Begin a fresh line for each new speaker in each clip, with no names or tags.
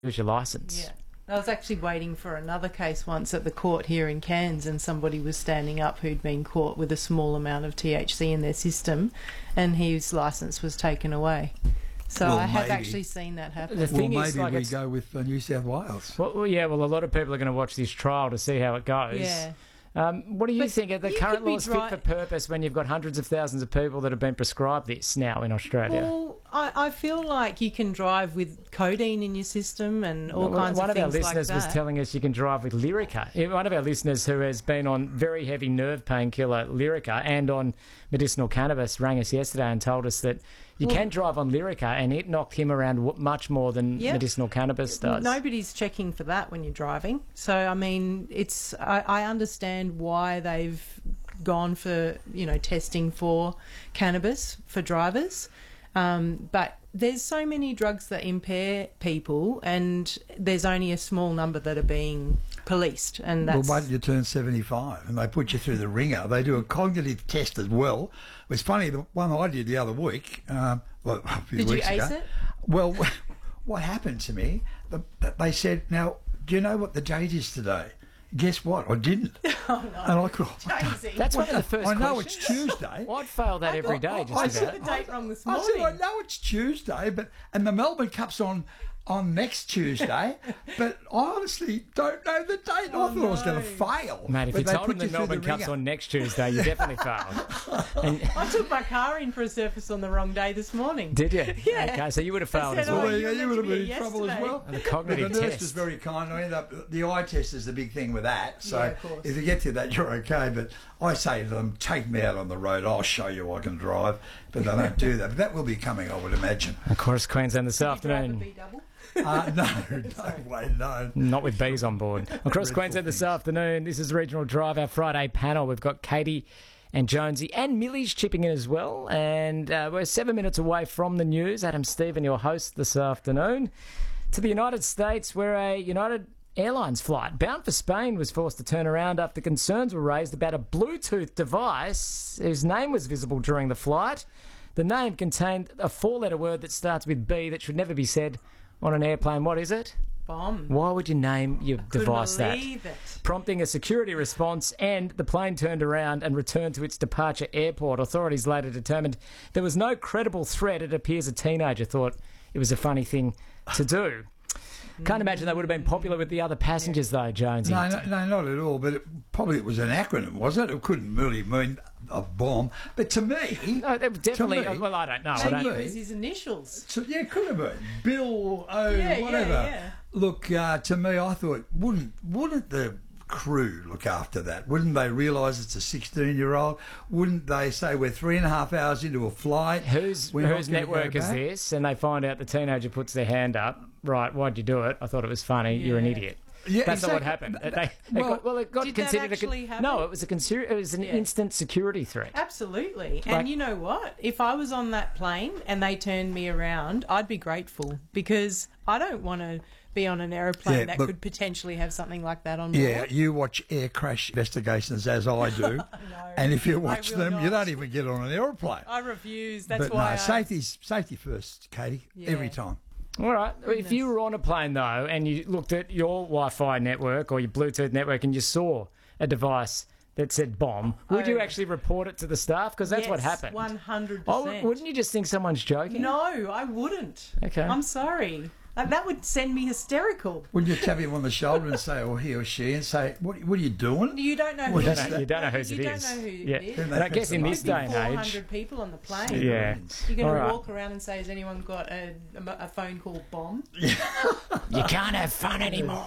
lose your licence.
Yeah. I was actually waiting for another case once at the court here in Cairns, and somebody was standing up who'd been caught with a small amount of THC in their system, and his licence was taken away. So I have actually seen that happen.
Maybe we go with New South Wales.
Well, a lot of people are going to watch this trial to see how it goes.
Yeah.
What do you think? Are the current laws fit for purpose when you've got hundreds of thousands of people that have been prescribed this now in Australia?
Well, I feel like you can drive with codeine in your system and all kinds of things like that.
One of our listeners was telling us you can drive with Lyrica. One of our listeners who has been on very heavy nerve painkiller Lyrica and on medicinal cannabis rang us yesterday and told us that you can drive on Lyrica, and it knocked him around much more than medicinal cannabis does.
Nobody's checking for that when you're driving. So, I mean, I understand why they've gone for, testing for cannabis for drivers. But there's so many drugs that impair people, and there's only a small number that are being policed. And that's...
Well, wait till you turn 75 and they put you through the ringer. They do a cognitive test as well. It's funny, the one I did the other week, a few weeks ago.
Did you ace it?
Well, what happened to me, they said, now, do you know what the date is today? Guess what? I didn't.
Oh, no.
And I could,
that's one of the first
I know
questions.
it's Tuesday.
I'd fail that every day.
I said the date wrong this morning.
I said, I know it's Tuesday, and the Melbourne Cup's on next Tuesday, but I honestly don't know the date. I thought I was going to fail.
Mate, if you told them the Melbourne Cup's on next Tuesday, you definitely failed.
I took my car in for a surface on the wrong day this morning.
Did you?
Yeah.
Okay, so you would have failed as well.
Well, you would have been in trouble as well.
And the cognitive
the nurse
test
was very kind. The eye test is the big thing with that. So
of course.
if you get to that, you're okay. But I say to them, take me out on the road. I'll show you I can drive. But they don't do that. But that will be coming, I would imagine.
Of course, Queensland this afternoon.
No.
Not with bees on board. Across Queensland this afternoon, this is Regional Drive, our Friday panel. We've got Katie and Jonesy and Millie's chipping in as well. And we're 7 minutes away from the news. Adam Stephen, your host this afternoon. To the United States, where a United Airlines flight bound for Spain was forced to turn around after concerns were raised about a Bluetooth device whose name was visible during the flight. The name contained a four-letter word that starts with B that should never be said on an airplane. What is it?
Bomb.
Why would you name your device that?
It.
Prompting a security response, and the plane turned around and returned to its departure airport. Authorities later determined there was no credible threat. It appears a teenager thought it was a funny thing to do. Can't imagine they would have been popular with the other passengers, though, Jonesy.
No, not at all. But it was an acronym, wasn't it? It couldn't really mean a bomb. But to me...
No, it was definitely... Well, I don't know.
Maybe it was his initials.
It could have been. Bill, whatever.
Yeah.
Look, to me, I thought, wouldn't the crew look after that? Wouldn't they realise it's a 16-year-old? Wouldn't they say we're 3.5 hours into a flight?
Whose network is this? And they find out the teenager puts their hand up. Right, why'd you do it? I thought it was funny.
Yeah.
You're an idiot.
Yeah,
that's not
exactly.
what happened. It got
did
considered
that actually happen?
No, it was an instant security threat.
Absolutely. And you know what? If I was on that plane and they turned me around, I'd be grateful, because I don't want to be on an aeroplane that could potentially have something like that on board.
Yeah, you watch air crash investigations as I do,
No,
and if you watch them,
not.
you don't even get on an aeroplane.
I refuse. That's
but
why.
Safety first, Katie.
Yeah.
Every time.
All right. If you were on a plane, though, and you looked at your Wi-Fi network or your Bluetooth network and you saw a device that said bomb, would you actually report it to the staff? Because that's what happened.
100%.
Oh, wouldn't you just think someone's joking?
No, I wouldn't.
Okay.
I'm sorry. That would send me hysterical.
Wouldn't you tap him on the shoulder and say, or he or she, and say, what are you doing?
You don't know
Well,
who
you
it
don't
is.
know-
You don't know whose it
You
is.
don't know who
Yeah.
it is.
And I guess in this day and age...
400 people on the plane.
Yeah.
You're going
All
to
right.
walk around and say, has anyone got a phone called bomb?
You can't have fun anymore.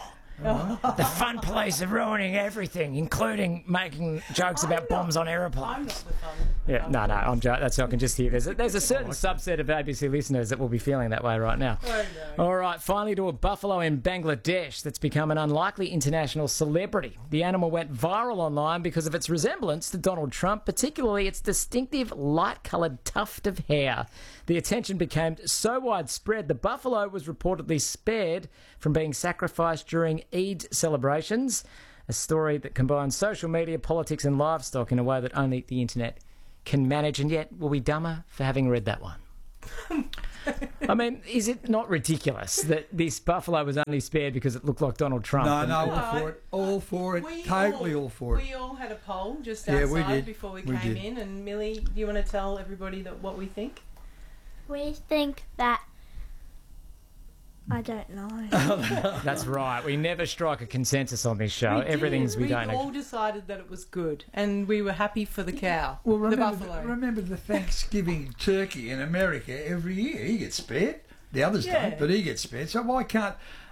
The fun police are ruining everything, including making jokes about bombs on aeroplanes.
I'm not the fun.
Yeah, no, I'm joking. That's I can just hear. There's a certain subset of ABC listeners that will be feeling that way right now.
Oh, no.
All right, finally to a buffalo in Bangladesh that's become an unlikely international celebrity. The animal went viral online because of its resemblance to Donald Trump, particularly its distinctive light-coloured tuft of hair. The attention became so widespread, the buffalo was reportedly spared from being sacrificed during Eid celebrations, a story that combines social media, politics and livestock in a way that only the internet can manage. And yet, were we dumber for having read that one? I mean, is it not ridiculous that this buffalo was only spared because it looked like Donald Trump?
No, all for it, totally all for it.
We all had a poll just
Yeah, we
outside
did.
before we
We
came
did.
in. And Millie, do you want to tell everybody what we think?
We think that. I don't know.
That's right. We never strike a consensus on this show.
We
Everything's
did.
we don't.
We all decided that it was good, and we were happy for the cow,
Well,
the buffalo.
remember the Thanksgiving turkey in America every year. He gets spared. The others
Yeah.
don't, but he gets spared. So why can't